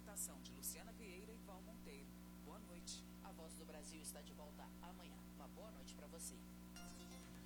apresentação de Luciana Vieira e Val Monteiro. Boa noite. A Voz do Brasil está de volta amanhã. Uma boa noite para você.